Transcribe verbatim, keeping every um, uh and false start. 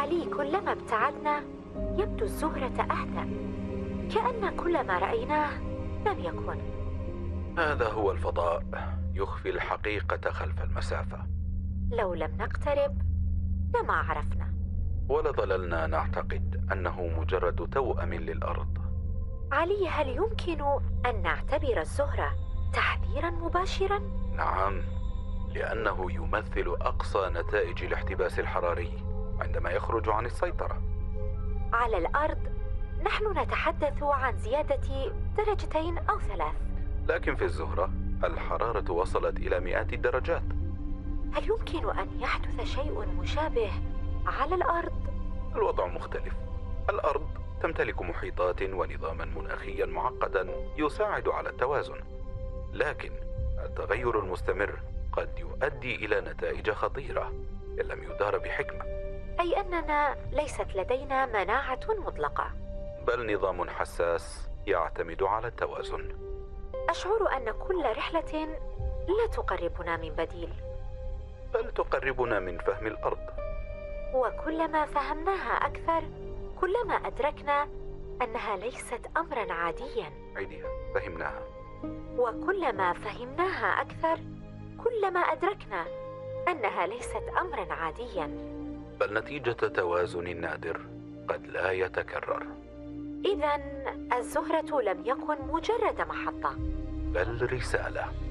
علي، كلما ابتعدنا يبدو الزهرة أهدأ، كأن كل ما رأيناه لم يكن. هذا هو الفضاء، يخفي الحقيقة خلف المسافة. لو لم نقترب لما عرفنا. ولظللنا نعتقد أنه مجرد توأم للأرض. علي، هل يمكن أن نعتبر الزهرة تحذيرا مباشرا؟ نعم، لأنه يمثل أقصى نتائج الاحتباس الحراري عندما يخرج عن السيطرة. على الأرض نحن نتحدث عن زيادة درجتين أو ثلاث، لكن في الزهرة الحرارة وصلت إلى مئات الدرجات. هل يمكن أن يحدث شيء مشابه على الأرض؟ الوضع مختلف. الأرض تمتلك محيطات ونظاما مناخيا معقدا يساعد على التوازن، لكن التغير المستمر قد يؤدي إلى نتائج خطيرة إن لم يدار بحكمة. أي أننا ليست لدينا مناعة مطلقة، بل نظام حساس يعتمد على التوازن. أشعر أن كل رحلة لا تقربنا من بديل، بل تقربنا من فهم الأرض. وكلما فهمناها أكثر كلما أدركنا أنها ليست أمرا عاديا. عيدها، فهمناها. وكلما فهمناها أكثر كلما أدركنا أنها ليست أمرا عاديا، بل نتيجة توازن نادر قد لا يتكرر. إذن الزهرة لم يكن مجرد محطة، بل رسالة.